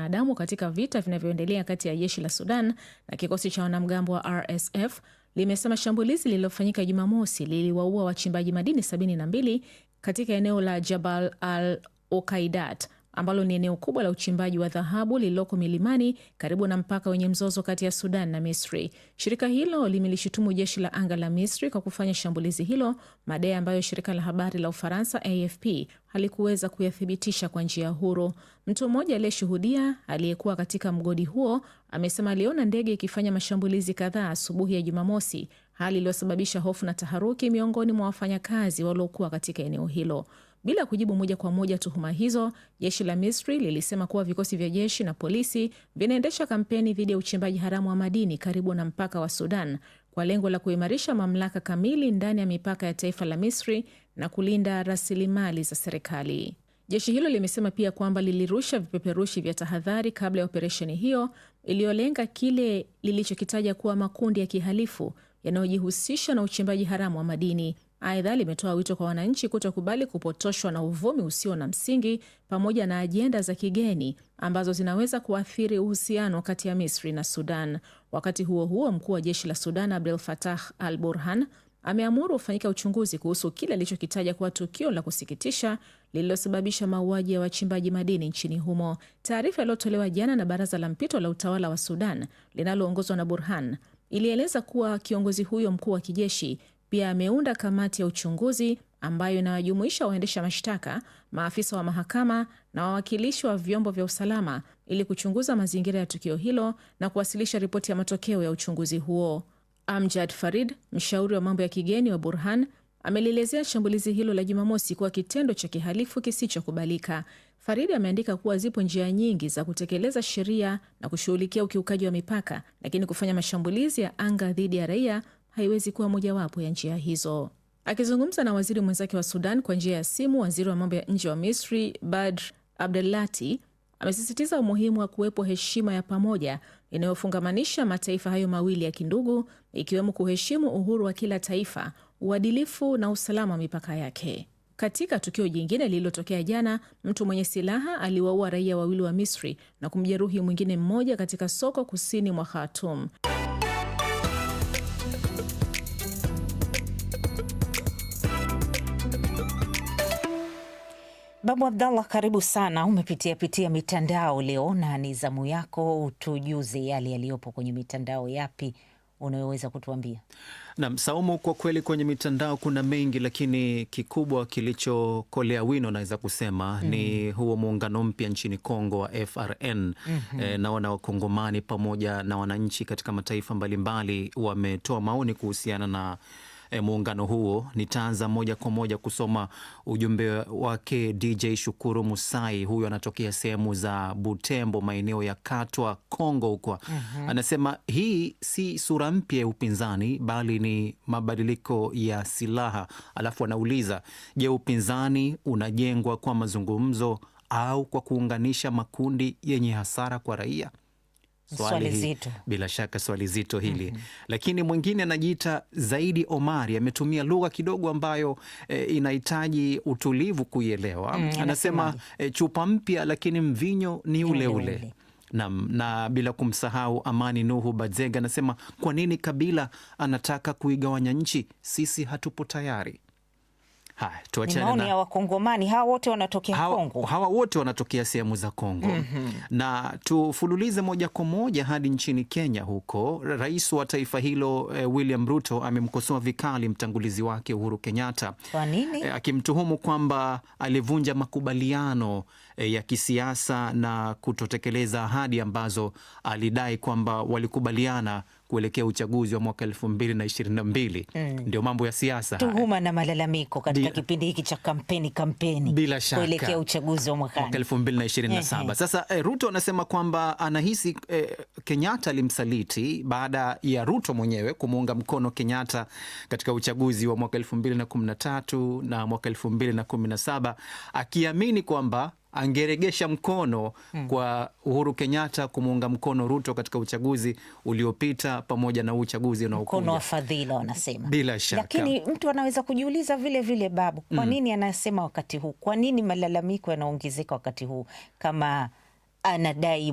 kibinadamu katika vita vinavyoendelea kati ya jeshi la Sudan na kikosi cha wanamgambo wa RSF limesema shambulizi lililofanyika Jumamosi liliwaua wachimbaji madini 72 katika eneo la Jabal al-Okaidat ambalo ni eneo kubwa la uchimbaji wa dhahabu lililoko milimani karibu na mpaka wenye mzozo kati ya Sudan na Misri. Shirika hilo limelishutumu jeshi la anga la Misri kwa kufanya shambulizi hilo, madai ambayo shirika la habari la Ufaransa AFP halikuweza kuyathibitisha kwa njia huru. Mtu mmoja aliyeshuhudia aliyekuwa katika mgodi huo amesema aliona ndege ikifanya mashambulizi kadhaa asubuhi ya Jumamosi, hali iliyosababisha hofu na taharuki miongoni mwa wafanyakazi waliokuwa katika eneo hilo. Bila kujibu moja kwa moja tuhuma hizo, jeshi la Misri lilisema kuwa vikosi vya jeshi na polisi vinaendesha kampeni dhidi ya uchimbaji haramu wa madini karibu na mpaka wa Sudan kwa lengo la kuimarisha mamlaka kamili ndani ya mipaka ya taifa la Misri na kulinda rasilimali za serikali. Jeshi hilo limesema pia kwamba lilirusha vipeperushi vya tahadhari kabla ya operesheni hiyo iliyolenga kile lilichokitaja kuwa makundi ya kihalifu yanayojihusisha na uchimbaji haramu wa madini. Aidha, limetoa wito kwa wananchi kutokubali kupotoshwa na uvumi usio na msingi pamoja na ajenda za kigeni ambazo zinaweza kuathiri uhusiano kati ya Misri na Sudan. Wakati huo huo, mkuu wa jeshi la Sudan Abdel Fattah al-Burhan ameamuru ufanyika uchunguzi kuhusu kile alichokitaja kuwa tukio la kusikitisha lililosababisha mauaji ya wachimbaji madini nchini humo. Taarifa iliyotolewa jana na baraza la mpito la utawala wa Sudan linaloongozwa na Burhan ilieleza kuwa kiongozi huyo mkuu wa kijeshi pia ameunda kamati ya uchunguzi ambayo inawajumuisha waendesha mashtaka, maafisa wa mahakama na wawakilishi wa vyombo vya usalama ili kuchunguza mazingira ya tukio hilo na kuwasilisha ripoti ya matokeo ya uchunguzi huo. Amjad Farid, mshauri wa mambo ya kigeni wa Burhan, amelielezea shambulizi hilo la Jumamosi kuwa kitendo cha kihalifu kisichokubalika. Farid ameandika kuwa zipo njia nyingi za kutekeleza sheria na kushughulikia ukiukaji wa mipaka, lakini kufanya mashambulizi ya anga dhidi ya raia haiwezi kuwa mojawapo ya njia hizo. Akizungumza na waziri mwenzake wa Sudan kwa njia ya simu, waziri wa mambo ya nje wa Misri Badr Abdelati amesisitiza umuhimu wa kuwepo heshima ya pamoja inayofungamanisha mataifa hayo mawili ya kindugu, ikiwemo kuheshimu uhuru wa kila taifa, uadilifu na usalama wa mipaka yake. Katika tukio jingine lililotokea jana, mtu mwenye silaha aliwaua raia wawili wa Misri na kumjeruhi mwingine mmoja katika soko kusini mwa Khartoum. Babu Abdallah, karibu sana. Umepitia mitandao leo na ni zamu yako, utujuze yale yaliyopo kwenye mitandao. Yapi unayoweza kutuambia? Naam, Saumu, kwa kweli kwenye mitandao kuna mengi, lakini kikubwa kilichokolea wino naweza kusema ni huo muungano mpya nchini Kongo wa FRN. Na Wakongomani pamoja na wananchi katika mataifa mbalimbali wametoa maoni kuhusiana na muungano huo. Nitaanza moja kwa moja kusoma ujumbe wake DJ Shukuru Musai. Huyo anatokea sehemu za Butembo, maeneo ya Katwa, Kongo huko. Anasema hii si sura mpya ya upinzani bali ni mabadiliko ya silaha. Alafu anauliza, je, upinzani unajengwa kwa mazungumzo au kwa kuunganisha makundi yenye hasara kwa raia? Swali zito. Bila shaka swali zito hili. Lakini mwingine anajiita Zaidi Omari, ametumia lugha kidogo ambayo inahitaji utulivu kuielewa. Anasema chupa mpya lakini mvinyo ni ule ule. Na bila kumsahau Amani Nuhu Badzega anasema, kwa nini Kabila anataka kuigawanya nchi? Sisi hatupo tayari. Maoni ya Wakongomani. Hawa wote wanatokea Kongo. Hawa wote wanatokea sehemu za Kongo. Na tufululize moja kwa moja hadi nchini Kenya. Huko rais wa taifa hilo William Ruto amemkosoa vikali mtangulizi wake Uhuru Kenyatta. Kwa nini? Akimtuhumu kwamba alivunja makubaliano ya kisiasa na kutotekeleza ahadi ambazo alidai kwamba walikubaliana kuelekea uchaguzi wa mwaka 2022. Ndio mambo ya siasa. Tuhuma na malalamiko katika kipindi hiki cha kampeni bila shaka kuelekea uchaguzi wa mwaka 2027. Sasa Ruto anasema kwamba anahisi Kenyatta alimsaliti baada ya Ruto mwenyewe kumuunga mkono Kenyatta katika uchaguzi wa mwaka 2013 na mwaka 2017, akiamini kwamba angeregesha mkono kwa Uhuru Kenyatta kumuunga mkono Ruto katika uchaguzi uliopita pamoja na uchaguzi unaokuja. Mkono wa fadhila wanasema. Bila shaka. Lakini mtu anaweza kujiuliza vile vile, Babu, kwa nini anasema wakati huu? Kwa nini malalamiko yanaongezeka wakati huu kama anadai